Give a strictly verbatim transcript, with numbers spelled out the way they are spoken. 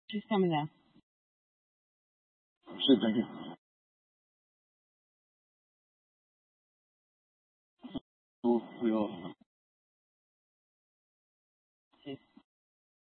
She's coming now. Shit, thank you. We all